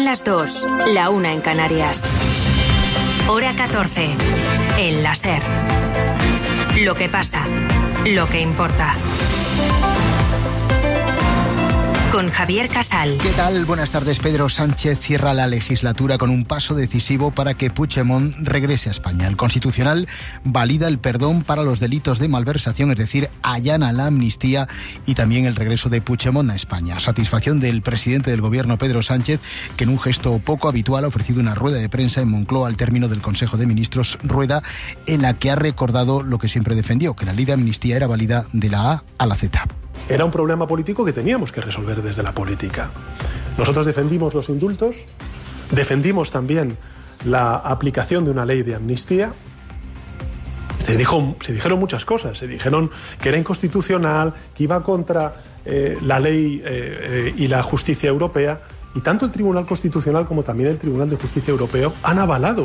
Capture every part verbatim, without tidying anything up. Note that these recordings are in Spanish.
las dos, la una en Canarias. Hora catorce, en la SER. Lo que pasa, lo que importa. Con Javier Casal. ¿Qué tal? Buenas tardes. Pedro Sánchez cierra la legislatura con un paso decisivo para que Puigdemont regrese a España. El Constitucional valida el perdón para los delitos de malversación, es decir, allana la amnistía y también el regreso de Puigdemont a España. Satisfacción del presidente del Gobierno, Pedro Sánchez, que en un gesto poco habitual ha ofrecido una rueda de prensa en Moncloa al término del Consejo de Ministros, rueda en la que ha recordado lo que siempre defendió, que la ley de amnistía era válida de la A a la Z. Era un problema político que teníamos que resolver desde la política. Nosotros defendimos los indultos, defendimos también la aplicación de una ley de amnistía. Se dijo, se dijeron muchas cosas, se dijeron que era inconstitucional, que iba contra eh, la ley eh, eh, y la justicia europea, y tanto el Tribunal Constitucional como también el Tribunal de Justicia Europeo han avalado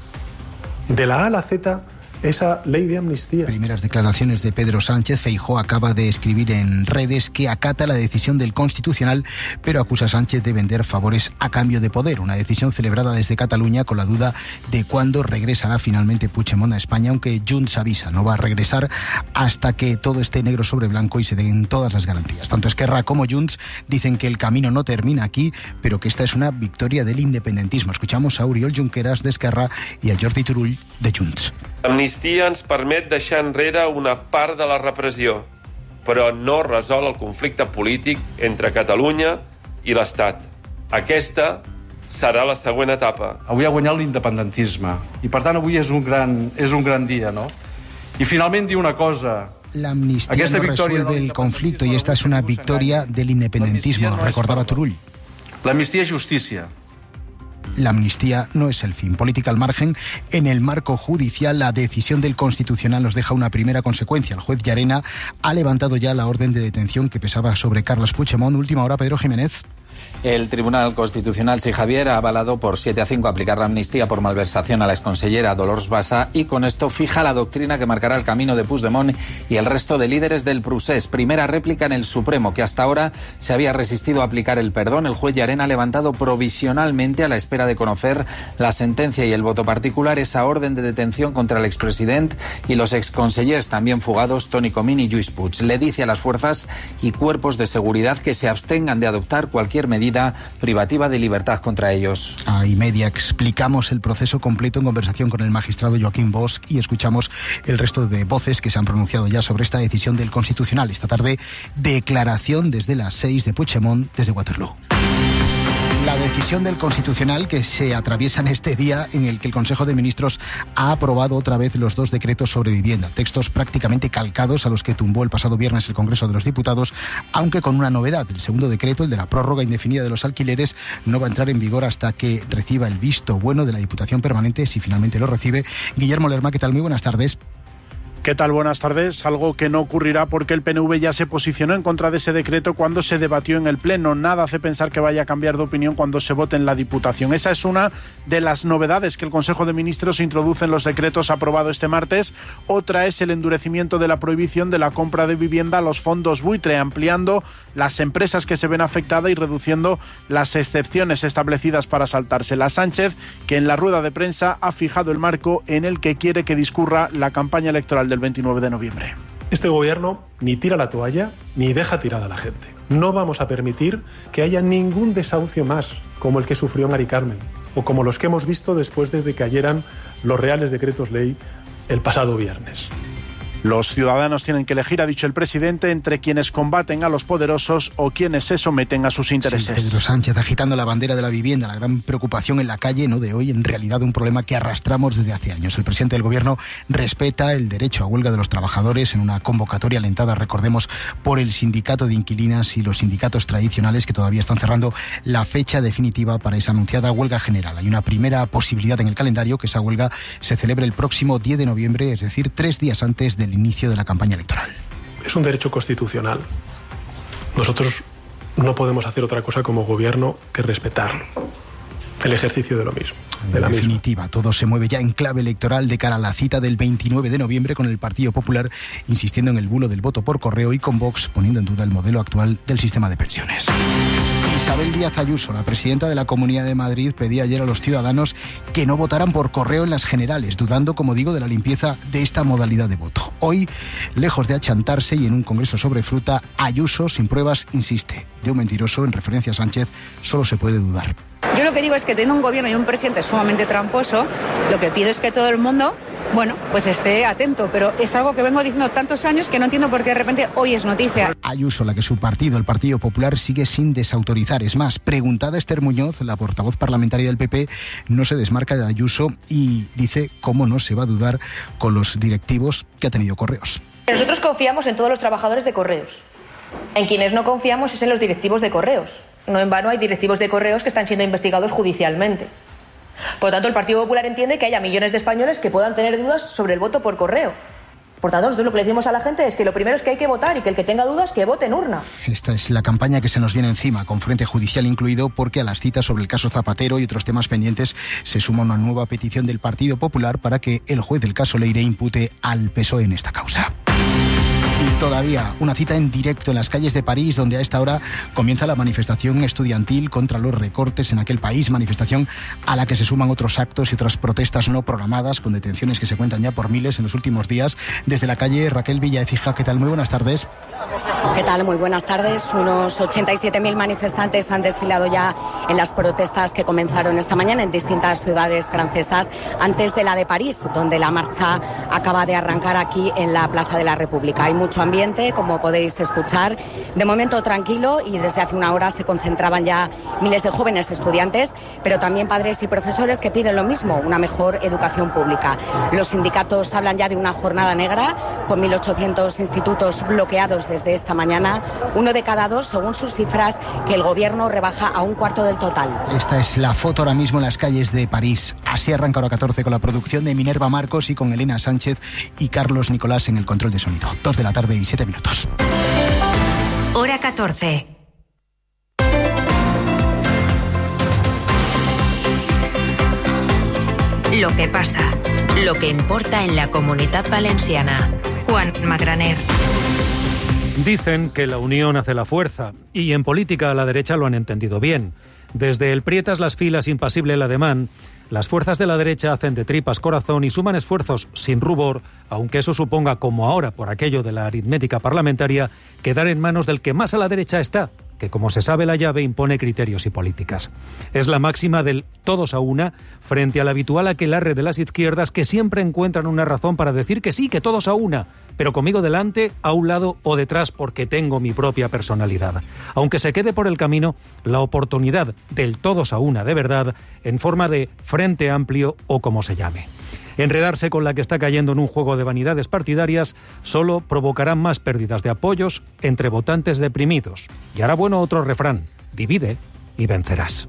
de la A a la Z esa ley de amnistía. Primeras declaraciones de Pedro Sánchez. Feijóo acaba de escribir en redes que acata la decisión del Constitucional, pero acusa a Sánchez de vender favores a cambio de poder. Una decisión celebrada desde Cataluña con la duda de cuándo regresará finalmente Puigdemont a España, aunque Junts avisa, no va a regresar hasta que todo esté negro sobre blanco y se den todas las garantías. Tanto Esquerra como Junts dicen que el camino no termina aquí, pero que esta es una victoria del independentismo. Escuchamos a Oriol Junqueras de Esquerra y a Jordi Turull de Junts. L'amnistia ens permet deixar enrere una part de la repressió, però no resol el conflicte polític entre Catalunya i l'Estat. Aquesta serà la següent etapa. Avui ha guanyat l'independentisme i, per tant, avui és un gran, és un gran dia, no? I finalment diu una cosa. La amnistía no resuelve el conflicto y esta es una victoria del independentismo, recordaba Turull. La amnistía es justicia. La amnistía no es el fin. Política al margen. En el marco judicial, la decisión del Constitucional nos deja una primera consecuencia. El juez Llarena ha levantado ya la orden de detención que pesaba sobre Carles Puigdemont. Última hora, Pedro Jiménez. El Tribunal Constitucional, sí, Javier, ha avalado por siete a cinco aplicar la amnistía por malversación a la exconsellera Dolors Bassa y con esto fija la doctrina que marcará el camino de Puigdemont y el resto de líderes del procés. Primera réplica en el Supremo, que hasta ahora se había resistido a aplicar el perdón. El juez Llarena ha levantado provisionalmente, a la espera de conocer la sentencia y el voto particular, esa orden de detención contra el expresidente y los exconsellers también fugados Toni Comín y Lluís Puig. Le dice a las fuerzas y cuerpos de seguridad que se abstengan de adoptar cualquier medida privativa de libertad contra ellos. A y media explicamos el proceso completo en conversación con el magistrado Joaquín Bosch y escuchamos el resto de voces que se han pronunciado ya sobre esta decisión del Constitucional. Esta tarde, declaración desde las seis de Puigdemont desde Waterloo. La decisión del Constitucional que se atraviesa en este día en el que el Consejo de Ministros ha aprobado otra vez los dos decretos sobre vivienda, textos prácticamente calcados a los que tumbó el pasado viernes el Congreso de los Diputados, aunque con una novedad. El segundo decreto, el de la prórroga indefinida de los alquileres, no va a entrar en vigor hasta que reciba el visto bueno de la Diputación Permanente, si finalmente lo recibe. Guillermo Lerma, ¿qué tal? Muy buenas tardes. ¿Qué tal? Buenas tardes. Algo que no ocurrirá porque el P N V ya se posicionó en contra de ese decreto cuando se debatió en el Pleno. Nada hace pensar que vaya a cambiar de opinión cuando se vote en la Diputación. Esa es una de las novedades que el Consejo de Ministros introduce en los decretos aprobados este martes. Otra es el endurecimiento de la prohibición de la compra de vivienda a los fondos buitre, ampliando las empresas que se ven afectadas y reduciendo las excepciones establecidas para saltárselas. Sánchez, que en la rueda de prensa ha fijado el marco en el que quiere que discurra la campaña electoral del veintinueve de noviembre. Este gobierno ni tira la toalla ni deja tirada a la gente. No vamos a permitir que haya ningún desahucio más como el que sufrió Mari Carmen o como los que hemos visto después de que cayeran los reales decretos ley el pasado viernes. Los ciudadanos tienen que elegir, ha dicho el presidente, entre quienes combaten a los poderosos o quienes se someten a sus intereses. Sí, Pedro Sánchez agitando la bandera de la vivienda, la gran preocupación en la calle, no de hoy, en realidad un problema que arrastramos desde hace años. El presidente del Gobierno respeta el derecho a huelga de los trabajadores en una convocatoria alentada, recordemos, por el sindicato de inquilinas y los sindicatos tradicionales que todavía están cerrando la fecha definitiva para esa anunciada huelga general. Hay una primera posibilidad en el calendario, que esa huelga se celebre el próximo diez de noviembre, es decir, tres días antes del inicio de la campaña electoral. Es un derecho constitucional. Nosotros no podemos hacer otra cosa como gobierno que respetarlo. El ejercicio de lo mismo. De la en definitiva, misma. todo se mueve ya en clave electoral de cara a la cita del veintinueve de noviembre, con el Partido Popular insistiendo en el bulo del voto por correo y con Vox poniendo en duda el modelo actual del sistema de pensiones. Y Isabel Díaz Ayuso, la presidenta de la Comunidad de Madrid, pedía ayer a los ciudadanos que no votaran por correo en las generales, dudando, como digo, de la limpieza de esta modalidad de voto. Hoy, lejos de achantarse y en un congreso sobre fruta, Ayuso, sin pruebas, insiste. De un mentiroso, en referencia a Sánchez, solo se puede dudar. Yo lo que digo es que teniendo un gobierno y un presidente sumamente tramposo, lo que pido es que todo el mundo, bueno, pues esté atento, pero es algo que vengo diciendo tantos años que no entiendo por qué de repente hoy es noticia. Ayuso, la que su partido, el Partido Popular, sigue sin desautorizar. Es más, preguntada Esther Muñoz, la portavoz parlamentaria del P P, no se desmarca de Ayuso y dice cómo no se va a dudar con los directivos que ha tenido Correos. Nosotros confiamos en todos los trabajadores de Correos. En quienes no confiamos es en los directivos de Correos. No en vano hay directivos de Correos que están siendo investigados judicialmente. Por lo tanto, el Partido Popular entiende que haya millones de españoles que puedan tener dudas sobre el voto por correo. Por tanto, nosotros lo que le decimos a la gente es que lo primero es que hay que votar y que el que tenga dudas, que vote en urna. Esta es la campaña que se nos viene encima, con frente judicial incluido, porque a las citas sobre el caso Zapatero y otros temas pendientes se suma una nueva petición del Partido Popular para que el juez del caso Leire impute al P S O E en esta causa. Y todavía una cita en directo en las calles de París, donde a esta hora comienza la manifestación estudiantil contra los recortes en aquel país, manifestación a la que se suman otros actos y otras protestas no programadas, con detenciones que se cuentan ya por miles en los últimos días. Desde la calle, Raquel Villaecija, ¿qué tal? Muy buenas tardes. ¿Qué tal? Muy buenas tardes. Unos ochenta y siete mil manifestantes han desfilado ya en las protestas que comenzaron esta mañana en distintas ciudades francesas, antes de la de París, donde la marcha acaba de arrancar aquí en la Plaza de la República. Hay mucho ambiente, como podéis escuchar, de momento tranquilo, y desde hace una hora se concentraban ya miles de jóvenes estudiantes, pero también padres y profesores que piden lo mismo, una mejor educación pública. Los sindicatos hablan ya de una jornada negra, con mil ochocientos institutos bloqueados desde esta mañana, uno de cada dos, según sus cifras, que el gobierno rebaja a un cuarto del total. Esta es la foto ahora mismo en las calles de París. Así arranca Hora catorce con la producción de Minerva Marcos y con Elena Sánchez y Carlos Nicolás en el control de sonido. Dos de la tarde y siete minutos. Hora catorce. Lo que pasa, lo que importa en la Comunidad Valenciana. Juan Magraner. Dicen que la unión hace la fuerza, y en política a la derecha lo han entendido bien. Desde el Prietas las filas, impasible el ademán, las fuerzas de la derecha hacen de tripas corazón y suman esfuerzos sin rubor, aunque eso suponga, como ahora por aquello de la aritmética parlamentaria, quedar en manos del que más a la derecha está, que como se sabe la llave impone criterios y políticas. Es la máxima del todos a una frente al habitual aquelarre de las izquierdas, que siempre encuentran una razón para decir que sí, que todos a una, pero conmigo delante, a un lado o detrás, porque tengo mi propia personalidad. Aunque se quede por el camino la oportunidad del todos a una de verdad, en forma de Frente Amplio o como se llame. Enredarse con la que está cayendo en un juego de vanidades partidarias solo provocará más pérdidas de apoyos entre votantes deprimidos. Y hará bueno otro refrán: divide y vencerás.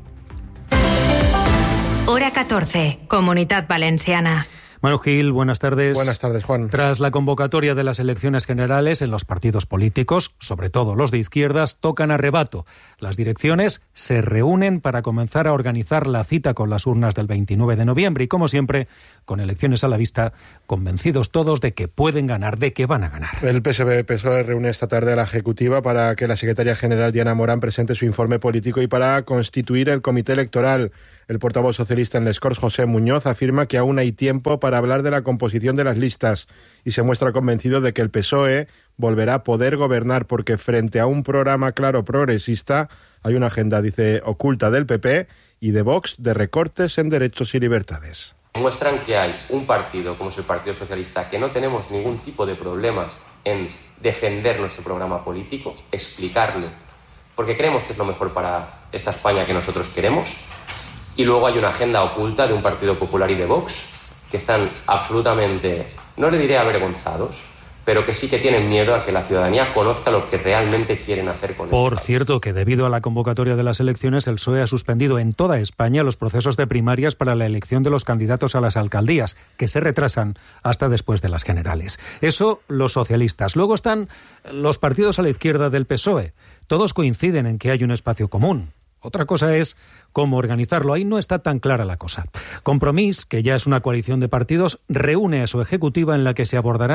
Hora catorce, Comunidad Valenciana. Manu Gil, buenas tardes. Buenas tardes, Juan. Tras la convocatoria de las elecciones generales en los partidos políticos, sobre todo los de izquierdas, tocan a rebato. Las direcciones se reúnen para comenzar a organizar la cita con las urnas del veintinueve de noviembre y, como siempre, con elecciones a la vista, convencidos todos de que pueden ganar, de que van a ganar. El P S B P S O E reúne esta tarde a la Ejecutiva para que la secretaria general Diana Morán presente su informe político y para constituir el comité electoral. El portavoz socialista en Les Corts, José Muñoz, afirma que aún hay tiempo para hablar de la composición de las listas y se muestra convencido de que el P S O E volverá a poder gobernar porque frente a un programa claro progresista hay una agenda, dice, oculta del P P y de Vox de recortes en derechos y libertades. Muestran que hay un partido como es el Partido Socialista que no tenemos ningún tipo de problema en defender nuestro programa político, explicarlo, porque creemos que es lo mejor para esta España que nosotros queremos. Y luego hay una agenda oculta de un Partido Popular y de Vox que están absolutamente, no le diré avergonzados, pero que sí que tienen miedo a que la ciudadanía conozca lo que realmente quieren hacer con Por este cierto, que debido a la convocatoria de las elecciones, el P S O E ha suspendido en toda España los procesos de primarias para la elección de los candidatos a las alcaldías, que se retrasan hasta después de las generales. Eso los socialistas. Luego están los partidos a la izquierda del P S O E. Todos coinciden en que hay un espacio común. Otra cosa es cómo organizarlo. Ahí no está tan clara la cosa. Compromís, que ya es una coalición de partidos, reúne a su ejecutiva en la que se abordarán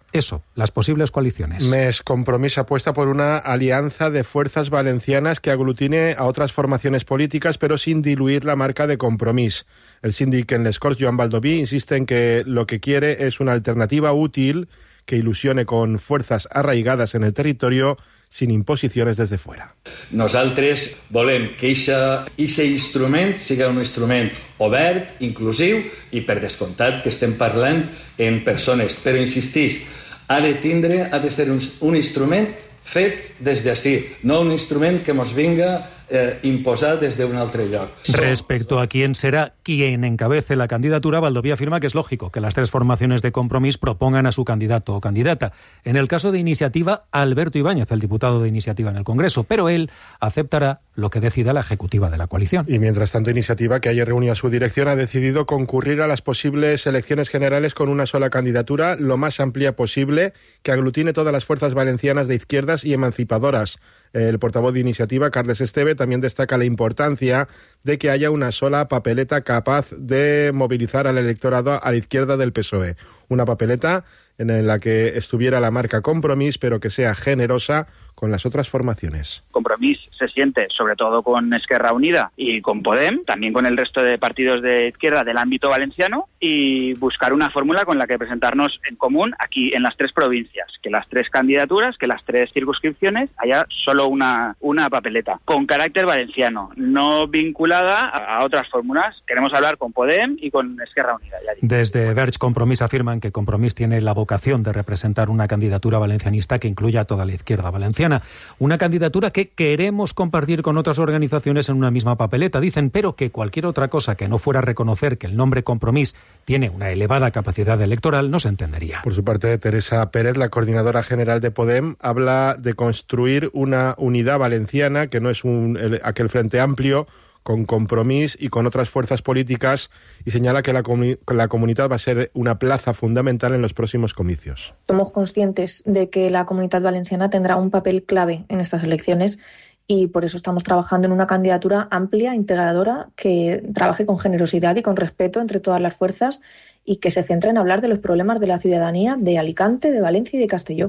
eso, las posibles coaliciones. Més Compromís apuesta por una alianza de fuerzas valencianas que aglutine a otras formaciones políticas, pero sin diluir la marca de Compromís. El síndic en les Corts, Joan Baldoví, insiste en que lo que quiere es una alternativa útil que ilusione con fuerzas arraigadas en el territorio sin imposiciones desde fuera. Nosaltres volem que aquest instrument siga un instrument obert, inclusiu i, per descomptat, que estem parlant en persones. Però insistís, ha de tindre, ha de ser un, un instrument fet des d'ací, no un instrument que mos vinga eh, imposar desde un altre lloc. Respecto a quién será quien encabece la candidatura, Baldoví afirma que es lógico que las tres formaciones de Compromís propongan a su candidato o candidata. En el caso de Iniciativa, Alberto Ibáñez, el diputado de Iniciativa en el Congreso, pero él aceptará lo que decida la ejecutiva de la coalición. Y mientras tanto, Iniciativa, que ayer reunió a su dirección, ha decidido concurrir a las posibles elecciones generales con una sola candidatura, lo más amplia posible, que aglutine todas las fuerzas valencianas de izquierdas y emancipadoras. El portavoz de Iniciativa, Carles Esteve, también destaca la importancia de que haya una sola papeleta capaz de movilizar al electorado a la izquierda del P S O E. Una papeleta en la que estuviera la marca Compromís, pero que sea generosa con las otras formaciones. Compromís se siente, sobre todo con Esquerra Unida y con Podem, también con el resto de partidos de izquierda del ámbito valenciano, y buscar una fórmula con la que presentarnos en común aquí en las tres provincias, que las tres candidaturas, que las tres circunscripciones haya solo una, una papeleta, con carácter valenciano, no vinculada a, a otras fórmulas. Queremos hablar con Podem y con Esquerra Unida. Ya Desde Verge Compromís afirman que Compromís tiene la vocación de representar una candidatura valencianista que incluya a toda la izquierda valenciana. Una candidatura que queremos compartir con otras organizaciones en una misma papeleta, dicen, pero que cualquier otra cosa que no fuera reconocer que el nombre Compromís tiene una elevada capacidad electoral no se entendería. Por su parte, Teresa Pérez, la coordinadora general de Podem, habla de construir una unidad valenciana que no es un, el, aquel frente amplio, con Compromís y con otras fuerzas políticas, y señala que la, comu- la comunidad va a ser una plaza fundamental en los próximos comicios. Somos conscientes de que la Comunitat Valenciana tendrá un papel clave en estas elecciones y por eso estamos trabajando en una candidatura amplia, integradora, que trabaje con generosidad y con respeto entre todas las fuerzas y que se centre en hablar de los problemas de la ciudadanía de Alicante, de Valencia y de Castelló.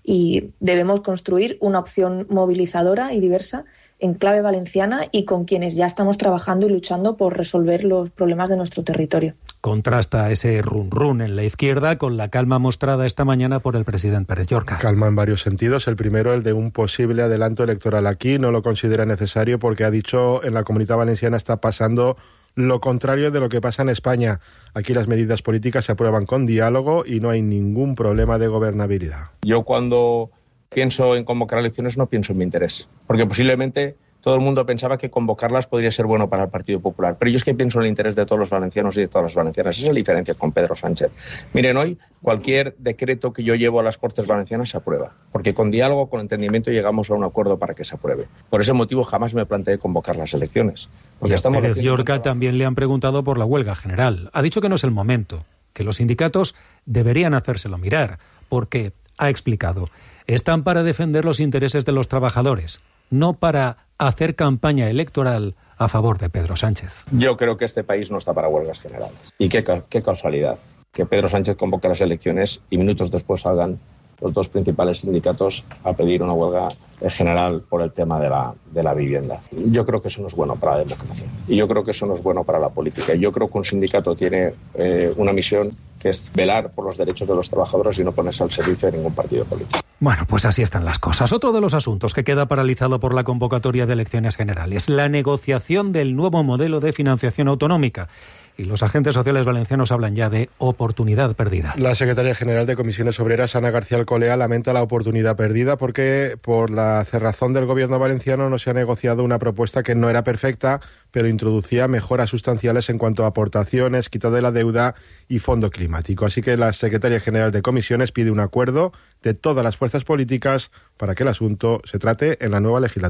Y debemos construir una opción movilizadora y diversa en clave valenciana y con quienes ya estamos trabajando y luchando por resolver los problemas de nuestro territorio. Contrasta ese run run en la izquierda con la calma mostrada esta mañana por el presidente Pérez Llorca. Calma en varios sentidos. El primero, el de un posible adelanto electoral aquí. No lo considera necesario porque ha dicho en la Comunidad Valenciana está pasando lo contrario de lo que pasa en España. Aquí las medidas políticas se aprueban con diálogo y no hay ningún problema de gobernabilidad. Yo cuando pienso en convocar elecciones no pienso en mi interés, porque posiblemente todo el mundo pensaba que convocarlas podría ser bueno para el Partido Popular, pero yo es que pienso en el interés de todos los valencianos y de todas las valencianas. Esa es la diferencia con Pedro Sánchez. Miren, hoy cualquier decreto que yo llevo a las Cortes Valencianas se aprueba, porque con diálogo, con entendimiento llegamos a un acuerdo para que se apruebe. Por ese motivo jamás me planteé convocar las elecciones. Porque y a estamos Pérez Llorca también le han preguntado por la huelga general. Ha dicho que no es el momento, que los sindicatos deberían hacérselo mirar, porque, ha explicado, están para defender los intereses de los trabajadores, no para hacer campaña electoral a favor de Pedro Sánchez. Yo creo que este país no está para huelgas generales. Y qué, qué casualidad que Pedro Sánchez convoque las elecciones y minutos después salgan los dos principales sindicatos a pedir una huelga general por el tema de la, de la vivienda. Yo creo que eso no es bueno para la democracia. Y yo creo que eso no es bueno para la política. Yo creo que un sindicato tiene eh, una misión que es velar por los derechos de los trabajadores y no ponerse al servicio de ningún partido político. Bueno, pues así están las cosas. Otro de los asuntos que queda paralizado por la convocatoria de elecciones generales, la negociación del nuevo modelo de financiación autonómica. Y los agentes sociales valencianos hablan ya de oportunidad perdida. La secretaria general de Comisiones Obreras, Ana García Alcolea, lamenta la oportunidad perdida porque por la cerrazón del gobierno valenciano no se ha negociado una propuesta que no era perfecta, pero introducía mejoras sustanciales en cuanto a aportaciones, quita de la deuda y fondo climático. Así que la secretaria general de Comisiones pide un acuerdo de todas las fuerzas políticas para que el asunto se trate en la nueva legislatura.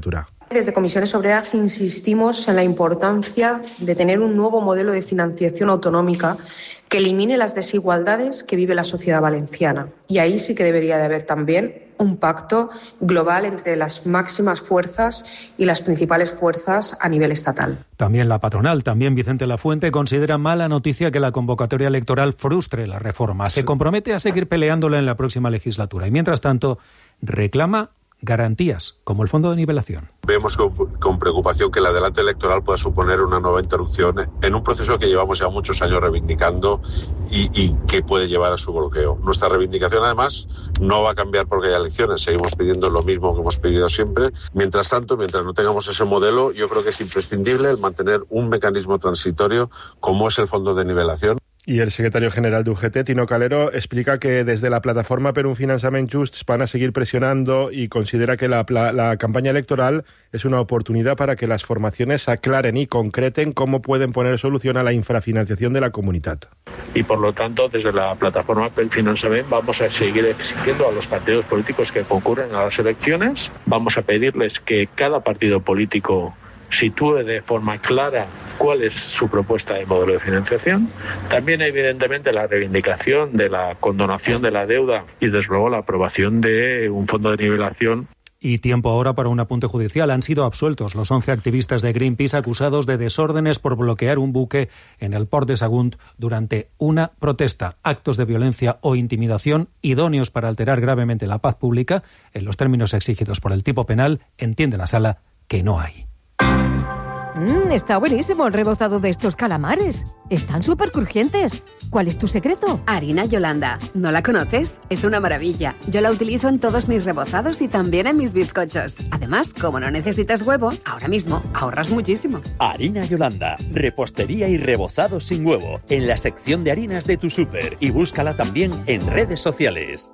Desde Comisiones Obreras insistimos en la importancia de tener un nuevo modelo de financiación autonómica que elimine las desigualdades que vive la sociedad valenciana. Y ahí sí que debería de haber también un pacto global entre las máximas fuerzas y las principales fuerzas a nivel estatal. También la patronal, también Vicente Lafuente, considera mala noticia que la convocatoria electoral frustre la reforma. Se compromete a seguir peleándola en la próxima legislatura y, mientras tanto, reclama garantías, como el fondo de nivelación. Vemos con, con preocupación que el adelanto electoral pueda suponer una nueva interrupción en un proceso que llevamos ya muchos años reivindicando y, y que puede llevar a su bloqueo. Nuestra reivindicación, además, no va a cambiar porque haya elecciones. Seguimos pidiendo lo mismo que hemos pedido siempre. Mientras tanto, mientras no tengamos ese modelo, yo creo que es imprescindible el mantener un mecanismo transitorio como es el fondo de nivelación. Y el secretario general de U G T, Tino Calero, explica que desde la plataforma per un finançament just van a seguir presionando y considera que la, la, la campaña electoral es una oportunidad para que las formaciones aclaren y concreten cómo pueden poner solución a la infrafinanciación de la comunidad. Y por lo tanto, desde la plataforma per finançament vamos a seguir exigiendo a los partidos políticos que concurren a las elecciones, vamos a pedirles que cada partido político sitúe de forma clara cuál es su propuesta de modelo de financiación. También, evidentemente, la reivindicación de la condonación de la deuda y, desde luego, la aprobación de un fondo de nivelación. Y tiempo ahora para un apunte judicial. Han sido absueltos los once activistas de Greenpeace acusados de desórdenes por bloquear un buque en el port de Sagunt durante una protesta. Actos de violencia o intimidación idóneos para alterar gravemente la paz pública, en los términos exigidos por el tipo penal, entiende la sala que no hay. Mm, está buenísimo el rebozado de estos calamares. Están súper crujientes. ¿Cuál es tu secreto? Harina Yolanda. ¿No la conoces? Es una maravilla. Yo la utilizo en todos mis rebozados y también en mis bizcochos. Además, como no necesitas huevo, ahora mismo ahorras muchísimo. Harina Yolanda. Repostería y rebozado sin huevo. En la sección de harinas de tu súper. Y búscala también en redes sociales.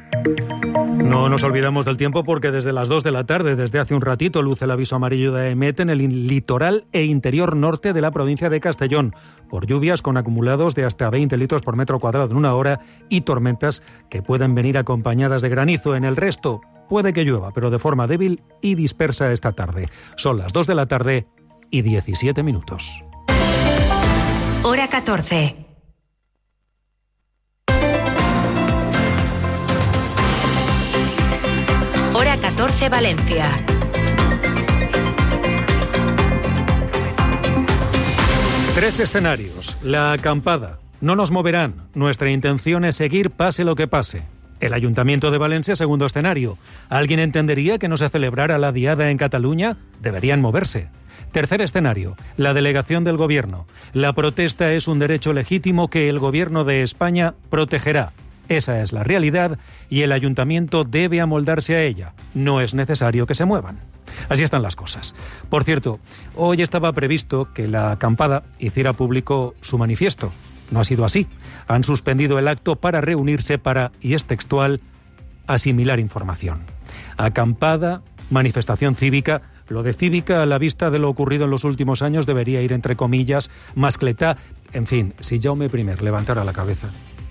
No nos olvidamos del tiempo porque desde las dos de la tarde, desde hace un ratito, luce el aviso amarillo de EMET en el litoral e interior norte de la provincia de Castellón, por lluvias con acumulados de hasta veinte litros por metro cuadrado en una hora y tormentas que pueden venir acompañadas de granizo. En el resto puede que llueva, pero de forma débil y dispersa esta tarde. Son las dos de la tarde y diecisiete minutos. Hora catorce. Hora catorce Valencia. Tres escenarios. La acampada. No nos moverán. Nuestra intención es seguir pase lo que pase. El Ayuntamiento de Valencia, segundo escenario. ¿Alguien entendería que no se celebrara la diada en Cataluña? Deberían moverse. Tercer escenario. La delegación del Gobierno. La protesta es un derecho legítimo que el Gobierno de España protegerá. Esa es la realidad y el Ayuntamiento debe amoldarse a ella. No es necesario que se muevan. Así están las cosas. Por cierto, hoy estaba previsto que la acampada hiciera público su manifiesto. No ha sido así. Han suspendido el acto para reunirse para, y es textual, asimilar información. Acampada, manifestación cívica. Lo de cívica, a la vista de lo ocurrido en los últimos años, debería ir entre comillas, mascletá. En fin, si Jaume I levantara la cabeza.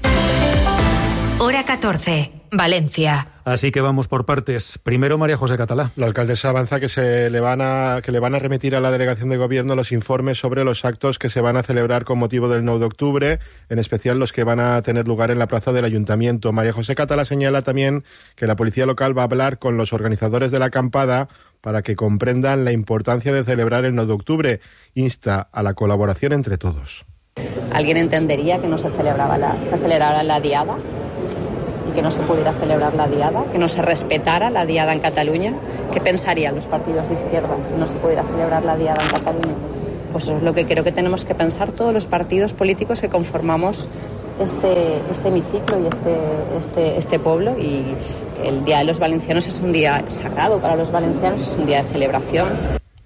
Hora catorce, Valencia. Así que vamos por partes. Primero, María José Catalá. La alcaldesa avanza que se le van a que le van a remitir a la delegación de gobierno los informes sobre los actos que se van a celebrar con motivo del nueve de octubre, en especial los que van a tener lugar en la plaza del Ayuntamiento. María José Catalá señala también que la policía local va a hablar con los organizadores de la acampada para que comprendan la importancia de celebrar el nueve de octubre. Insta a la colaboración entre todos. ¿Alguien entendería que no se celebraba la, se celebrara la diada? Y que no se pudiera celebrar la diada, que no se respetara la diada en Cataluña. ¿Qué pensarían los partidos de izquierda si no se pudiera celebrar la diada en Cataluña? Pues eso es lo que creo que tenemos que pensar todos los partidos políticos que conformamos este, este hemiciclo y este, este, este pueblo, y el Día de los Valencianos es un día sagrado para los valencianos, es un día de celebración.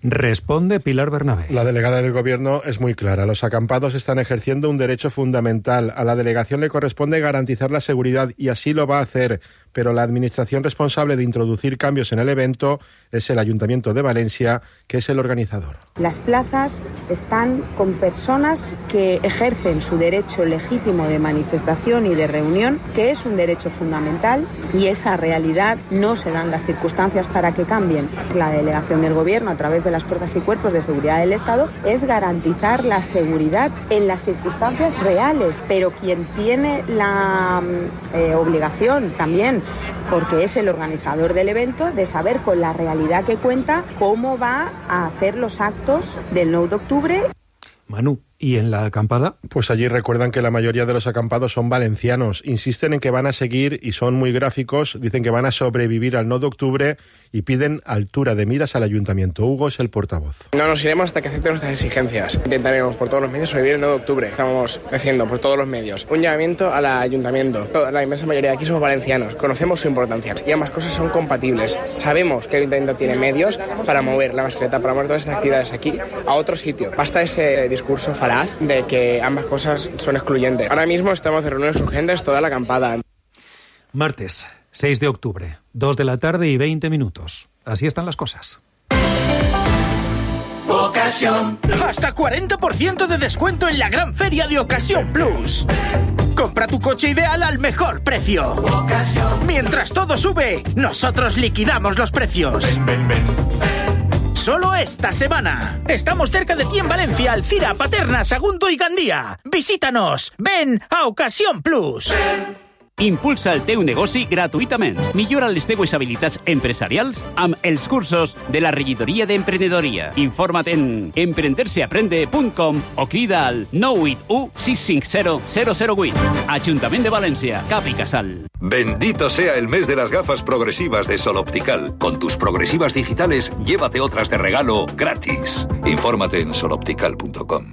Responde Pilar Bernabé. La delegada del Gobierno es muy clara. Los acampados están ejerciendo un derecho fundamental. A la delegación le corresponde garantizar la seguridad y así lo va a hacer. Pero la administración responsable de introducir cambios en el evento es el Ayuntamiento de Valencia, que es el organizador. Las plazas están con personas que ejercen su derecho legítimo de manifestación y de reunión, que es un derecho fundamental, y esa realidad no se dan las circunstancias para que cambien. La delegación del Gobierno, a través de las fuerzas y cuerpos de seguridad del Estado, es garantizar la seguridad en las circunstancias reales, pero quien tiene la eh, obligación también, porque es el organizador del evento, de saber con la realidad que cuenta cómo va a hacer los actos del nueve de octubre. Manu, ¿y en la acampada? Pues allí recuerdan que la mayoría de los acampados son valencianos. Insisten en que van a seguir y son muy gráficos. Dicen que van a sobrevivir al nueve de octubre y piden altura de miras al ayuntamiento. Hugo es el portavoz. No nos iremos hasta que acepten nuestras exigencias. Intentaremos por todos los medios sobrevivir el nueve de octubre. Estamos haciendo por todos los medios un llamamiento al ayuntamiento. La inmensa mayoría de aquí somos valencianos. Conocemos su importancia y ambas cosas son compatibles. Sabemos que el ayuntamiento tiene medios para mover la mascleta, para mover todas estas actividades aquí a otro sitio. Basta ese discurso falaz de que ambas cosas son excluyentes. Ahora mismo estamos de reuniones urgentes toda la acampada. Martes, seis de octubre, dos de la tarde y veinte minutos. Así están las cosas. Ocasión. Hasta cuarenta por ciento de descuento en la gran feria de Ocasión Plus. Compra tu coche ideal al mejor precio. Ocasión. Mientras todo sube, nosotros liquidamos los precios. Ven, ven, ven. Solo esta semana. Estamos cerca de ti en Valencia, Alcira, Paterna, Sagunto y Gandía. Visítanos. Ven a Ocasión Plus. Impulsa el teu negoci gratuïtament. Millora les teues habilitats empresarials amb els cursos de la regidoria d'emprenedoria. Informa't en emprenderseaprende punt com o crida al nou vuit u sis cinc zero zero zero vuit. Ajuntament de València, Cap i Casal. Bendito sea el mes de las gafas progresivas de Sol Optical. Con tus progresivas digitales, llévate otras de regalo gratis. Infórmate en sol optical punto com.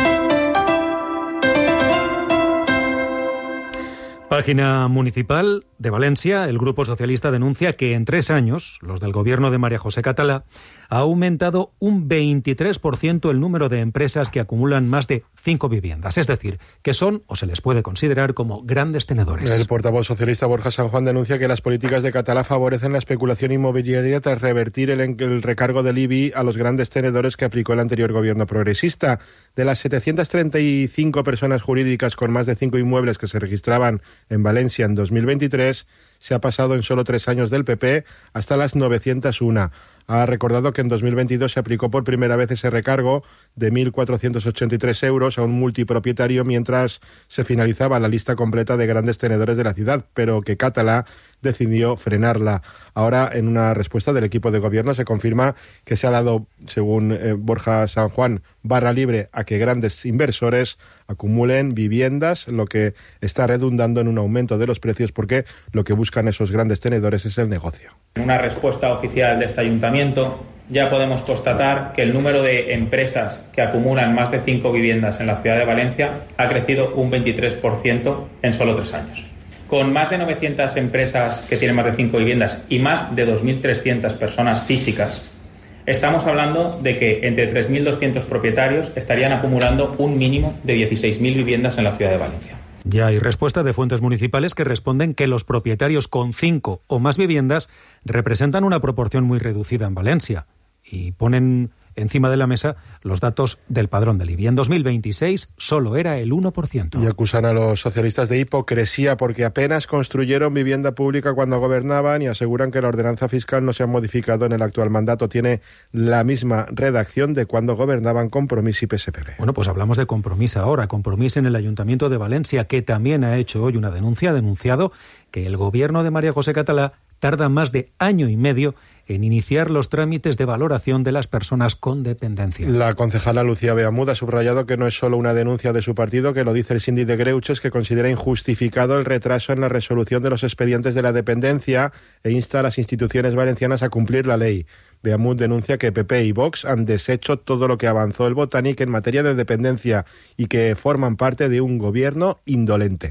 Página municipal de Valencia, el Grupo Socialista denuncia que en tres años, los del gobierno de María José Catalá, ha aumentado un veintitrés por ciento el número de empresas que acumulan más de cinco viviendas. Es decir, que son, o se les puede considerar como grandes tenedores. El portavoz socialista Borja San Juan denuncia que las políticas de Catalá favorecen la especulación inmobiliaria tras revertir el, el recargo del I B I a los grandes tenedores que aplicó el anterior gobierno progresista. De las setecientas treinta y cinco personas jurídicas con más de cinco inmuebles que se registraban en Valencia en dos mil veintitrés, se ha pasado en solo tres años del P P hasta las novecientos uno. Ha recordado que en dos mil veintidós se aplicó por primera vez ese recargo de mil cuatrocientos ochenta y tres euros a un multipropietario mientras se finalizaba la lista completa de grandes tenedores de la ciudad, pero que Catalá decidió frenarla. Ahora, en una respuesta del equipo de gobierno, se confirma que se ha dado, según eh, Borja San Juan, barra libre a que grandes inversores acumulen viviendas, lo que está redundando en un aumento de los precios porque lo que buscan esos grandes tenedores es el negocio. En una respuesta oficial de este ayuntamiento ya podemos constatar que el número de empresas que acumulan más de cinco viviendas en la ciudad de Valencia ha crecido un veintitrés por ciento en solo tres años. Con más de novecientas empresas que tienen más de cinco viviendas y más de dos mil trescientas personas físicas, estamos hablando de que entre tres mil doscientos propietarios estarían acumulando un mínimo de dieciséis mil viviendas en la ciudad de Valencia. Ya hay respuesta de fuentes municipales que responden que los propietarios con cinco o más viviendas representan una proporción muy reducida en Valencia y ponen encima de la mesa los datos del padrón del I B I. En dos mil veintiséis solo era el uno por ciento. Y acusan a los socialistas de hipocresía porque apenas construyeron vivienda pública cuando gobernaban y aseguran que la ordenanza fiscal no se ha modificado en el actual mandato. Tiene la misma redacción de cuando gobernaban Compromís y P S P B. Bueno, pues hablamos de Compromís ahora. Compromís en el Ayuntamiento de Valencia, que también ha hecho hoy una denuncia, ha denunciado que el gobierno de María José Catalá tarda más de año y medio en iniciar los trámites de valoración de las personas con dependencia. La concejala Lucía Beamud ha subrayado que no es solo una denuncia de su partido, que lo dice el síndic de Greuches, que considera injustificado el retraso en la resolución de los expedientes de la dependencia e insta a las instituciones valencianas a cumplir la ley. Beamud denuncia que P P y Vox han deshecho todo lo que avanzó el Botánic en materia de dependencia y que forman parte de un gobierno indolente.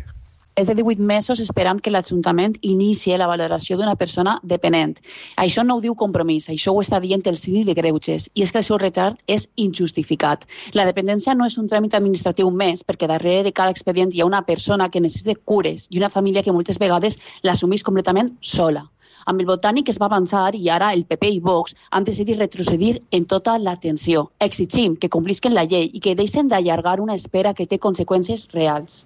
És de divuit mesos esperant que l'Ajuntament inicie la valoració d'una persona dependent. Això no ho diu Compromís, això ho està dient el Síndic de Greuges, i és que el seu retard és injustificat. La dependència no és un tràmit administratiu més, perquè darrere de cada expedient hi ha una persona que necessita cures i una família que moltes vegades l'assumís completament sola. Amb el Botànic es va avançar i ara el P P i Vox han decidit retrocedir en tota l'atenció. Exigim que complisquen la llei i que deixen d'allargar una espera que té conseqüències reals.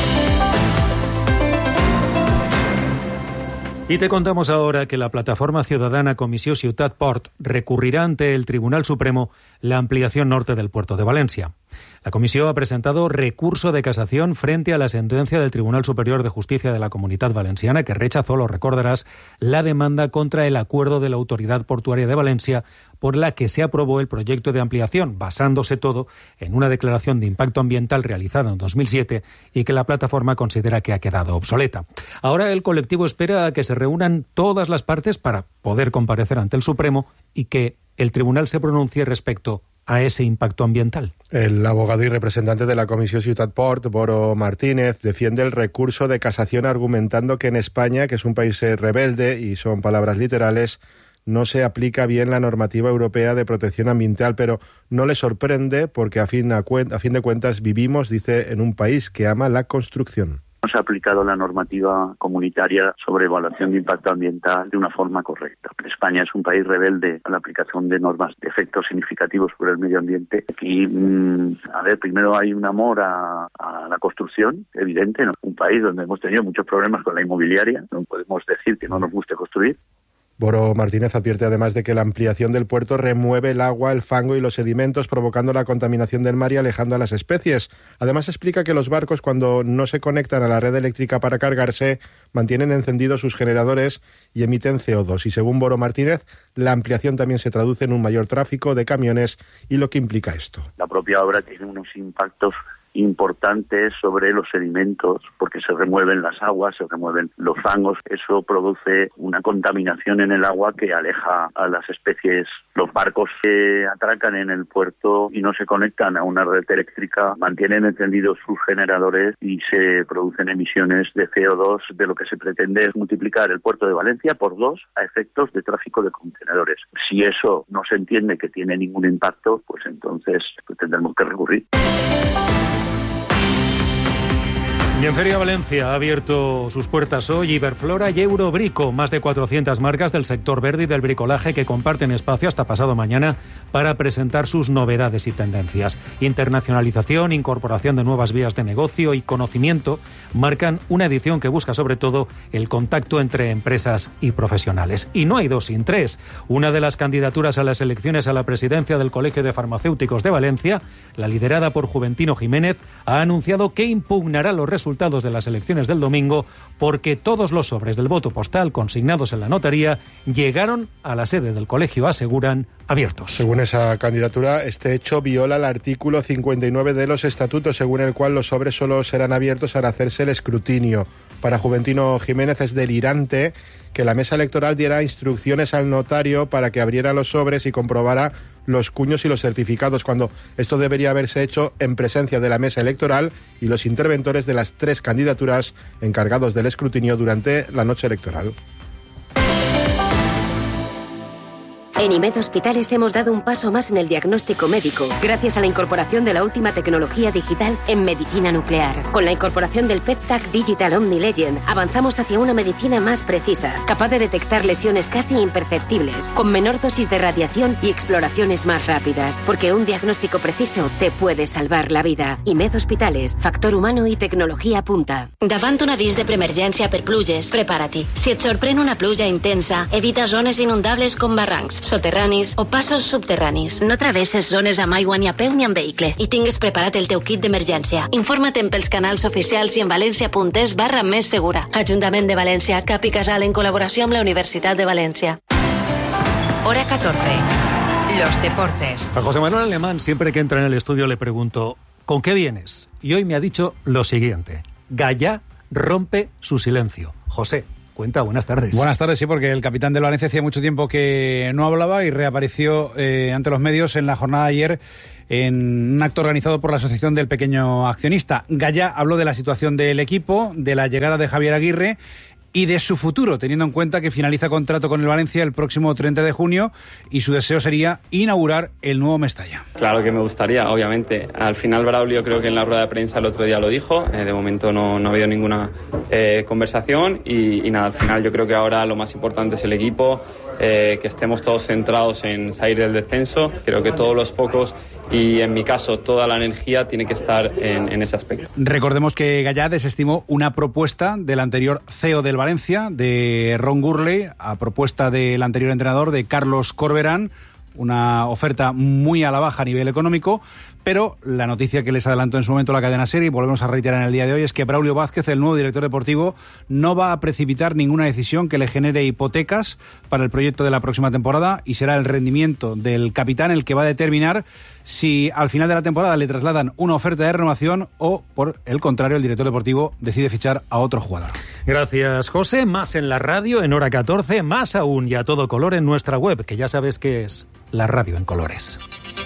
Y te contamos ahora que la plataforma ciudadana Comissió Ciutat Port recurrirá ante el Tribunal Supremo la ampliación norte del puerto de Valencia. La comisión ha presentado recurso de casación frente a la sentencia del Tribunal Superior de Justicia de la Comunitat Valenciana, que rechazó, lo recordarás, la demanda contra el acuerdo de la Autoridad Portuaria de Valencia por la que se aprobó el proyecto de ampliación, basándose todo en una declaración de impacto ambiental realizada en dos mil siete y que la plataforma considera que ha quedado obsoleta. Ahora el colectivo espera a que se reúnan todas las partes para poder comparecer ante el Supremo y que el tribunal se pronuncie respecto a ese impacto ambiental. El abogado y representante de la Comisión Ciutat Port, Boro Martínez, defiende el recurso de casación argumentando que en España, que es un país rebelde, y son palabras literales, no se aplica bien la normativa europea de protección ambiental, pero no le sorprende porque a fin, a, cuen- a fin de cuentas vivimos, dice, en un país que ama la construcción. No se ha aplicado la normativa comunitaria sobre evaluación de impacto ambiental de una forma correcta. España es un país rebelde a la aplicación de normas de efectos significativos por el medio ambiente. Aquí, mmm, a ver, primero hay un amor a, a la construcción, evidente, ¿no? Un país donde hemos tenido muchos problemas con la inmobiliaria, no podemos decir que no nos guste construir. Boro Martínez advierte además de que la ampliación del puerto remueve el agua, el fango y los sedimentos, provocando la contaminación del mar y alejando a las especies. Además explica que los barcos, cuando no se conectan a la red eléctrica para cargarse, mantienen encendidos sus generadores y emiten C O dos. Y según Boro Martínez, la ampliación también se traduce en un mayor tráfico de camiones y lo que implica esto. La propia obra tiene unos impactos importantes sobre los sedimentos, porque se remueven las aguas, se remueven los fangos. Eso produce una contaminación en el agua que aleja a las especies. Los barcos que atracan en el puerto y no se conectan a una red eléctrica mantienen encendidos sus generadores y se producen emisiones de C O dos. De lo que se pretende es multiplicar el puerto de Valencia por dos a efectos de tráfico de contenedores. Si eso no se entiende que tiene ningún impacto, pues entonces pues tendremos que recurrir. Y en Feria Valencia ha abierto sus puertas hoy Iberflora y Eurobrico, más de cuatrocientas marcas del sector verde y del bricolaje que comparten espacio hasta pasado mañana para presentar sus novedades y tendencias. Internacionalización, incorporación de nuevas vías de negocio y conocimiento marcan una edición que busca sobre todo el contacto entre empresas y profesionales. Y no hay dos sin tres. Una de las candidaturas a las elecciones a la presidencia del Colegio de Farmacéuticos de Valencia, la liderada por Juventino Jiménez, ha anunciado que impugnará los resultados resultados de las elecciones del domingo porque todos los sobres del voto postal consignados en la notaría llegaron a la sede del colegio, aseguran, abiertos. Según esa candidatura, este hecho viola el artículo cincuenta y nueve de los estatutos, según el cual los sobres solo serán abiertos al hacerse el escrutinio. Para Juventino Jiménez es delirante que la mesa electoral diera instrucciones al notario para que abriera los sobres y comprobara los cuños y los certificados, cuando esto debería haberse hecho en presencia de la mesa electoral y los interventores de las tres candidaturas encargados del escrutinio durante la noche electoral. En IMED Hospitales hemos dado un paso más en el diagnóstico médico, gracias a la incorporación de la última tecnología digital en medicina nuclear. Con la incorporación del P E T TAC Digital OmniLegend, avanzamos hacia una medicina más precisa, capaz de detectar lesiones casi imperceptibles, con menor dosis de radiación y exploraciones más rápidas. Porque un diagnóstico preciso te puede salvar la vida. IMED Hospitales, factor humano y tecnologia punta. Davant un avís de preemergència per pluges, prepara-t'hi. Si et sorprèn una pluja intensa, evita zones inundables com barrancs, soterranis o passos subterranis. No travesses zones amb aigua ni a peu ni en vehicle i tingues preparat el teu kit d'emergència. Informa't pels canals oficials i en valencia.es barra més segura. Ajuntament de València, Cap i Casal en col·laboració amb la Universitat de València. Hora catorce. Los deportes. A José Manuel Alemán, siempre que entra en el estudio le pregunto, ¿con qué vienes? Y hoy me ha dicho lo siguiente: Gallá rompe su silencio. José, cuenta, buenas tardes. Buenas tardes, sí, porque el capitán del Valencia hacía mucho tiempo que no hablaba y reapareció eh, ante los medios en la jornada de ayer en un acto organizado por la Asociación del Pequeño Accionista. Gallá habló de la situación del equipo, de la llegada de Javier Aguirre y de su futuro, teniendo en cuenta que finaliza contrato con el Valencia el próximo treinta de junio y su deseo sería inaugurar el nuevo Mestalla. Claro que me gustaría, obviamente. Al final Braulio creo que en la rueda de prensa el otro día lo dijo, eh, de momento no, no ha habido ninguna eh, conversación y, y nada, al final yo creo que ahora lo más importante es el equipo, eh, que estemos todos centrados en salir del descenso. Creo que todos los focos y en mi caso toda la energía tiene que estar en, en ese aspecto. Recordemos que Gallá desestimó una propuesta del anterior C E O del Valencia, de Ron Gurley, a propuesta del anterior entrenador, de Carlos Corberán, una oferta muy a la baja a nivel económico, pero la noticia que les adelantó en su momento la cadena SER, y volvemos a reiterar en el día de hoy, es que Braulio Vázquez, el nuevo director deportivo, no va a precipitar ninguna decisión que le genere hipotecas para el proyecto de la próxima temporada, y será el rendimiento del capitán el que va a determinar si al final de la temporada le trasladan una oferta de renovación o, por el contrario, el director deportivo decide fichar a otro jugador. Gracias, José. Más en la radio en hora catorce, más aún y a todo color en nuestra web, que ya sabes que es la radio en colores.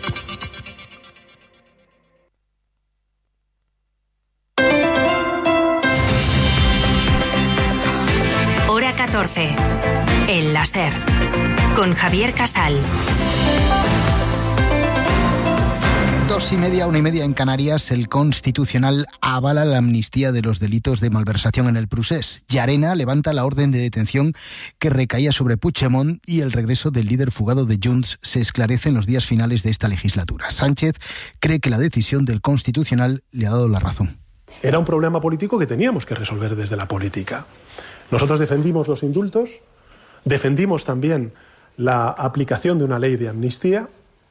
Hora catorce, en la SER, con Javier Casal. Dos y media, una y media en Canarias, el Constitucional avala la amnistía de los delitos de malversación en el Prusés. Llarena levanta la orden de detención que recaía sobre Puigdemont y el regreso del líder fugado de Junts se esclarece en los días finales de esta legislatura. Sánchez cree que la decisión del Constitucional le ha dado la razón. Era un problema político que teníamos que resolver desde la política. Nosotros defendimos los indultos, defendimos también la aplicación de una ley de amnistía.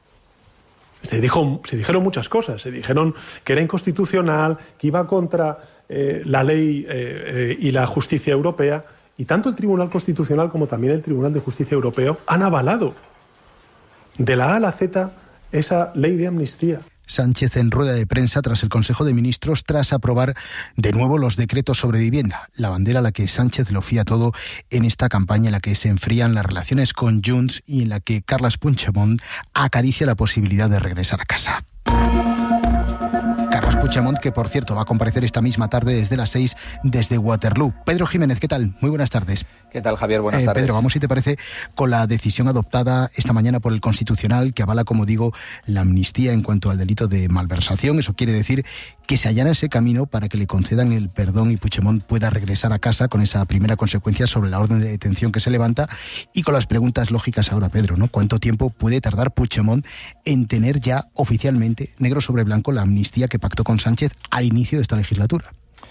Se, dijo, se dijeron muchas cosas, se dijeron que era inconstitucional, que iba contra eh, la ley eh, eh, y la justicia europea, y tanto el Tribunal Constitucional como también el Tribunal de Justicia Europeo han avalado de la A a la Z esa ley de amnistía. Sánchez en rueda de prensa tras el Consejo de Ministros tras aprobar de nuevo los decretos sobre vivienda, la bandera a la que Sánchez lo fía todo en esta campaña en la que se enfrían las relaciones con Junts y en la que Carles Puigdemont acaricia la posibilidad de regresar a casa. Carles Puigdemont, que por cierto va a comparecer esta misma tarde desde las seis desde Waterloo. Pedro Jiménez, ¿qué tal? Muy buenas tardes. ¿Qué tal, Javier? Buenas eh, tardes. Pedro, vamos, si te parece, con la decisión adoptada esta mañana por el Constitucional que avala, como digo, la amnistía en cuanto al delito de malversación. Eso quiere decir que se allana ese camino para que le concedan el perdón y Puigdemont pueda regresar a casa, con esa primera consecuencia sobre la orden de detención que se levanta, y con las preguntas lógicas ahora, Pedro, ¿no? ¿Cuánto tiempo puede tardar Puigdemont en tener ya oficialmente, negro sobre blanco, la amnistía que pactó con Sánchez al inicio de esta legislatura?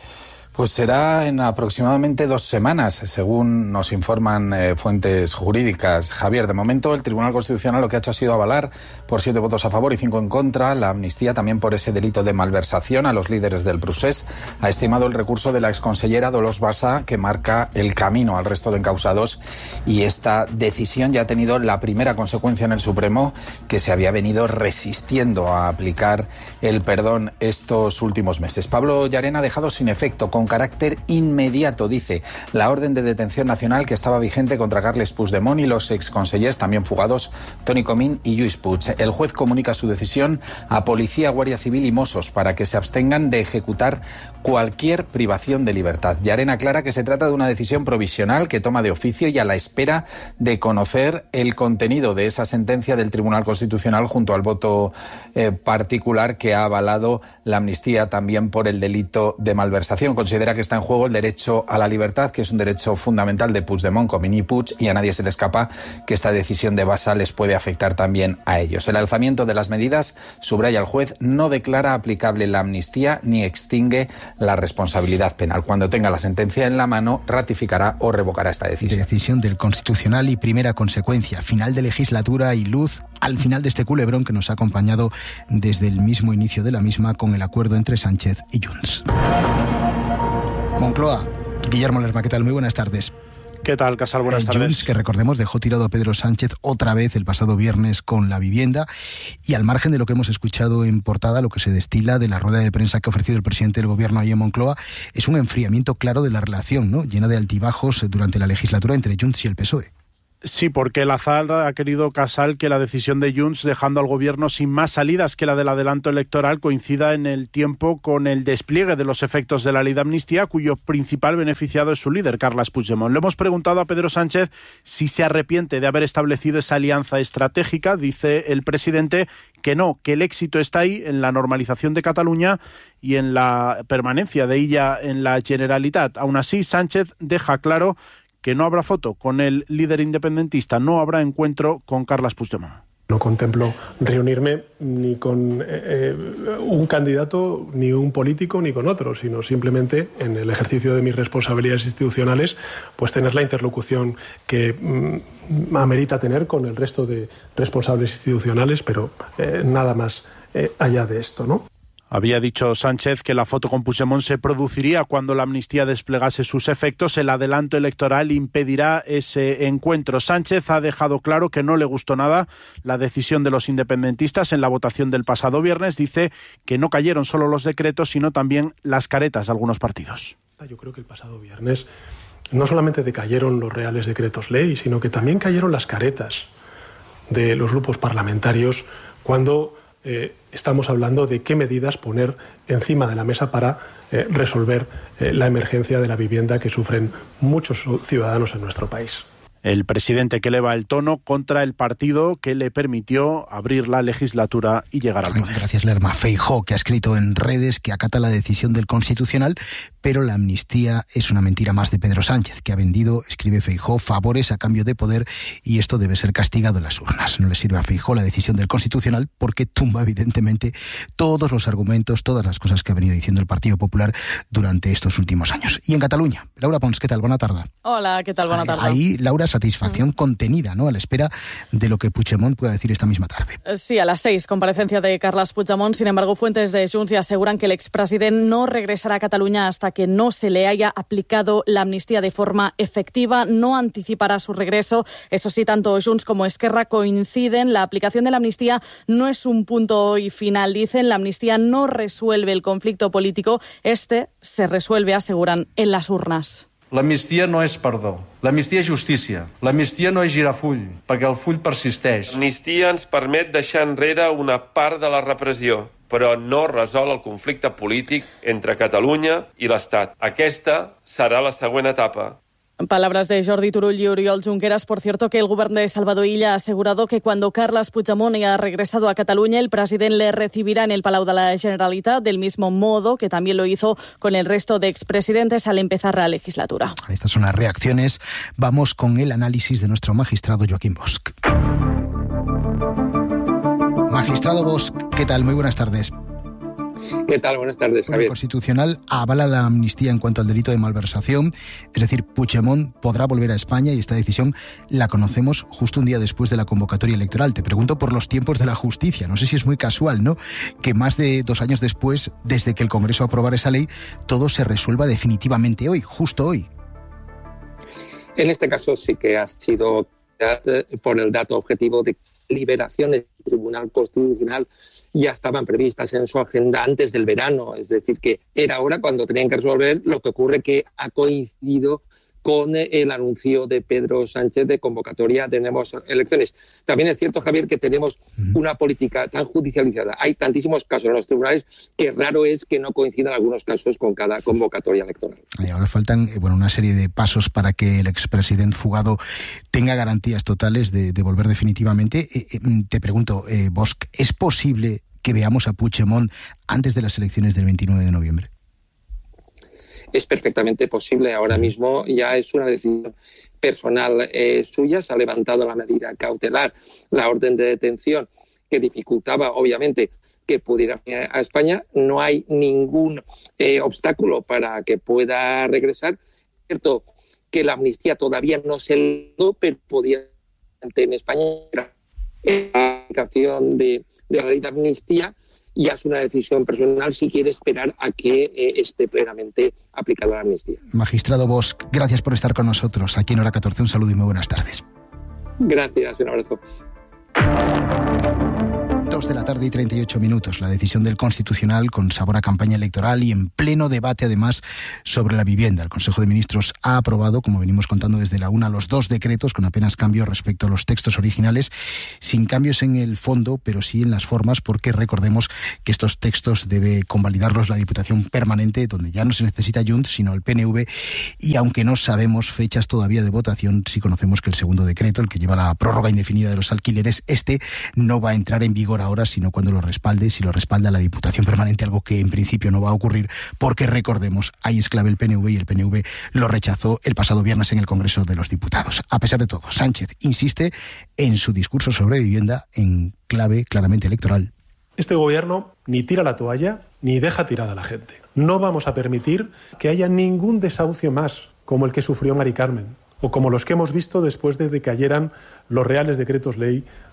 Pues será en aproximadamente dos semanas, según nos informan eh, fuentes jurídicas. Javier, de momento el Tribunal Constitucional lo que ha hecho ha sido avalar por siete votos a favor y cinco en contra la amnistía también por ese delito de malversación a los líderes del Prusés. Ha estimado el recurso de la exconsellera Dolors Bassa, que marca el camino al resto de encausados, y esta decisión ya ha tenido la primera consecuencia en el Supremo, que se había venido resistiendo a aplicar el perdón estos últimos meses. Pablo Llarena ha dejado sin efecto, con carácter inmediato, dice, la orden de detención nacional que estaba vigente contra Carles Puigdemont y los exconsellers también fugados Toni Comín y Lluís Puig. El juez comunica su decisión a Policía, Guardia Civil y Mossos para que se abstengan de ejecutar cualquier privación de libertad. Llarena aclara que se trata de una decisión provisional que toma de oficio y a la espera de conocer el contenido de esa sentencia del Tribunal Constitucional junto al voto eh, particular que ha avalado la amnistía también por el delito de malversación. Considera que está en juego el derecho a la libertad, que es un derecho fundamental de Puigdemont, Comín y Puig, y a nadie se le escapa que esta decisión de Bassa les puede afectar también a ellos. El alzamiento de las medidas, subraya el juez, no declara aplicable la amnistía ni extingue la responsabilidad penal. Cuando tenga la sentencia en la mano, ratificará o revocará esta decisión. Decisión del Constitucional y primera consecuencia, final de legislatura y luz al final de este culebrón que nos ha acompañado desde el mismo inicio de la misma con el acuerdo entre Sánchez y Junts. Moncloa, Guillermo Lerma, ¿qué tal? Muy buenas tardes. ¿Qué tal, Casal? Buenas eh, tardes. Junts, que recordemos, dejó tirado a Pedro Sánchez otra vez el pasado viernes con la vivienda, y al margen de lo que hemos escuchado en portada, lo que se destila de la rueda de prensa que ha ofrecido el presidente del gobierno ahí en Moncloa es un enfriamiento claro de la relación, ¿no?, llena de altibajos durante la legislatura entre Junts y el P S O E. Sí, porque el azar ha querido Casal que la decisión de Junts, dejando al gobierno sin más salidas que la del adelanto electoral, coincida en el tiempo con el despliegue de los efectos de la ley de amnistía, cuyo principal beneficiado es su líder, Carles Puigdemont. Le hemos preguntado a Pedro Sánchez si se arrepiente de haber establecido esa alianza estratégica. Dice el presidente que no, que el éxito está ahí, en la normalización de Cataluña y en la permanencia de ella en la Generalitat. Aún así, Sánchez deja claro que no habrá foto con el líder independentista, no habrá encuentro con Carles Puigdemont. No contemplo reunirme ni con eh, un candidato, ni un político, ni con otro, sino simplemente en el ejercicio de mis responsabilidades institucionales, pues tener la interlocución que mm, amerita tener con el resto de responsables institucionales, pero eh, nada más eh, allá de esto, ¿no? Había dicho Sánchez que la foto con Puigdemont se produciría cuando la amnistía desplegase sus efectos. El adelanto electoral impedirá ese encuentro. Sánchez ha dejado claro que no le gustó nada la decisión de los independentistas en la votación del pasado viernes. Dice que no cayeron solo los decretos, sino también las caretas de algunos partidos. Yo creo que el pasado viernes no solamente decayeron los reales decretos ley, sino que también cayeron las caretas de los grupos parlamentarios cuando Eh, estamos hablando de qué medidas poner encima de la mesa para eh, resolver eh, la emergencia de la vivienda que sufren muchos ciudadanos en nuestro país. El presidente que eleva el tono contra el partido que le permitió abrir la legislatura y llegar al poder. Gracias, Lerma. Feijóo, que ha escrito en redes que acata la decisión del Constitucional, pero la amnistía es una mentira más de Pedro Sánchez, que ha vendido, escribe Feijóo, favores a cambio de poder, y esto debe ser castigado en las urnas. No le sirve a Feijóo la decisión del Constitucional porque tumba, evidentemente, todos los argumentos, todas las cosas que ha venido diciendo el Partido Popular durante estos últimos años. Y en Cataluña, Laura Pons, ¿qué tal? Buena tarde. Hola, ¿qué tal? Buena tarde. Ahí, Laura, satisfacción mm. contenida, ¿no?, a la espera de lo que Puigdemont pueda decir esta misma tarde. Sí, a las seis, comparecencia de Carles Puigdemont. Sin embargo, fuentes de Junts ya aseguran que el expresidente no regresará a Cataluña hasta que no se le haya aplicado la amnistía de forma efectiva. No anticipará su regreso. Eso sí, tanto Junts como Esquerra coinciden. La aplicación de la amnistía no es un punto y final, dicen. La amnistía no resuelve el conflicto político. Este se resuelve, aseguran, en las urnas. L'amnistia no és perdó. L'amnistia és justícia. L'amnistia no és girar full, perquè el full persisteix. L'amnistia ens permet deixar enrere una part de la repressió, però no resol el conflicte polític entre Catalunya i l'Estat. Aquesta serà la següent etapa. Palabras de Jordi Turull y Oriol Junqueras. Por cierto, que el gobierno de Salvador Illa ha asegurado que cuando Carles Puigdemont haya regresado a Cataluña, el presidente le recibirá en el Palau de la Generalitat, del mismo modo que también lo hizo con el resto de expresidentes al empezar la legislatura. Estas son las reacciones. Vamos con el análisis de nuestro magistrado Joaquín Bosch. Magistrado Bosch, ¿qué tal? Muy buenas tardes. ¿Qué tal? Buenas tardes, Javier. El Constitucional avala la amnistía en cuanto al delito de malversación, es decir, Puigdemont podrá volver a España y esta decisión la conocemos justo un día después de la convocatoria electoral. Te pregunto por los tiempos de la justicia. No sé si es muy casual, ¿no?, que más de dos años después, desde que el Congreso aprobara esa ley, todo se resuelva definitivamente hoy, justo hoy. En este caso sí que ha sido por el dato objetivo de liberaciones del Tribunal Constitucional ya estaban previstas en su agenda antes del verano, es decir, que era ahora cuando tenían que resolver. Lo que ocurre que ha coincidido con el anuncio de Pedro Sánchez de convocatoria de nuevas elecciones. También es cierto, Javier, que tenemos una política tan judicializada. Hay tantísimos casos en los tribunales que raro es que no coincidan algunos casos con cada convocatoria electoral. Y ahora faltan bueno, una serie de pasos para que el expresidente fugado tenga garantías totales de, de volver definitivamente. Eh, eh, te pregunto, eh, Bosch, ¿es posible que veamos a Puigdemont antes de las elecciones del veintinueve de noviembre? Es perfectamente posible. Ahora mismo ya es una decisión personal eh, suya. Se ha levantado la medida cautelar, la orden de detención, que dificultaba, obviamente, que pudiera venir a España. No hay ningún eh, obstáculo para que pueda regresar. Es cierto que la amnistía todavía no se logró, pero podía en España la aplicación de, de la ley de amnistía. Y es una decisión personal si quiere esperar a que eh, esté plenamente aplicada la amnistía. Magistrado Bosch, gracias por estar con nosotros aquí en Hora catorce. Un saludo y muy buenas tardes. Gracias, un abrazo. Dos de la tarde y treinta y ocho minutos. La decisión del Constitucional con sabor a campaña electoral y en pleno debate, además, sobre la vivienda. El Consejo de Ministros ha aprobado, como venimos contando desde la una, los dos decretos con apenas cambios respecto a los textos originales, sin cambios en el fondo, pero sí en las formas, porque recordemos que estos textos debe convalidarlos la Diputación Permanente, donde ya no se necesita Junts, sino el P N V, y aunque no sabemos fechas todavía de votación, sí conocemos que el segundo decreto, el que lleva la prórroga indefinida de los alquileres, este no va a entrar en vigor ahora, sino cuando lo respalde, si lo respalda la Diputación Permanente, algo que en principio no va a ocurrir, porque recordemos, ahí es clave el P N V y el P N V lo rechazó el pasado viernes en el Congreso de los Diputados. A pesar de todo, Sánchez insiste en su discurso sobre vivienda en clave claramente electoral. Este gobierno ni tira la toalla ni deja tirada a la gente. No vamos a permitir que haya ningún desahucio más como el que sufrió Mari Carmen o como los que hemos visto después de que cayeran los reales decretos ley